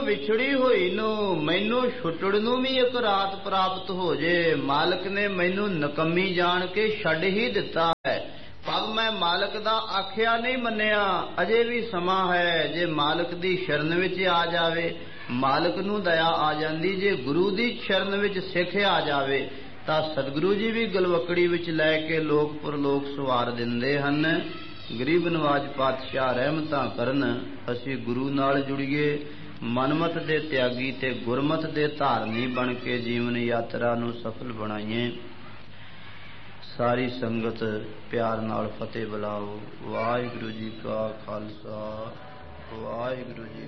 ਵਿਛੜੀ ਹੋਈ ਨੂੰ ਮੈਨੂੰ ਛੁੱਟੜ ਨੂੰ ਵੀ ਇੱਕ ਰਾਤ ਪ੍ਰਾਪਤ ਹੋ ਜੇ। ਮਾਲਕ ਨੇ ਮੈਨੂੰ ਨਕੰਮੀ ਜਾਣ ਕੇ ਛੱਡ ਹੀ ਦਿੱਤਾ ਹੈ, ਪਰ ਮੈਂ ਮਾਲਕ ਦਾ ਆਖਿਆ ਨਹੀਂ ਮੰਨਿਆ। ਅਜੇ ਵੀ ਸਮਾਂ ਹੈ, ਜੇ ਮਾਲਕ ਦੀ ਸ਼ਰਨ ਵਿੱਚ ਆ ਜਾਵੇ ਮਾਲਕ ਨੂੰ ਦਇਆ ਆ ਜਾਂਦੀ। ਜੇ ਗੁਰੂ ਦੀ ਸ਼ਰਨ ਵਿੱਚ ਸਿੱਖ ਆ ਜਾਵੇ ਤਾਂ ਸਤਿਗੁਰੂ ਜੀ ਵੀ ਗਲਵਕੜੀ ਵਿੱਚ ਲੈ ਕੇ ਲੋਕ ਪਰਲੋਕ ਸਵਾਰ ਦਿੰਦੇ ਹਨ। ਗਰੀਬ ਨਵਾਜ ਪਾਤਸ਼ਾਹ ਰਹਿਮਤਾਂ ਕਰਨ, ਅਸੀਂ ਗੁਰੂ ਨਾਲ ਜੁੜੀਏ, ਮਨਮਤ ਦੇ ਤਿਆਗੀ ਤੇ ਗੁਰਮਤ ਦੇ ਧਾਰਨੀ ਬਣ ਕੇ ਜੀਵਨ ਯਾਤਰਾ ਨੂੰ ਸਫਲ ਬਣਾਈਏ। ਸਾਰੀ ਸੰਗਤ ਪਿਆਰ ਨਾਲ ਫਤਿਹ ਬੁਲਾਓ। ਵਾਹਿਗੁਰੂ ਜੀ ਕਾ ਖਾਲਸਾ, ਵਾਹਿਗੁਰੂ ਜੀ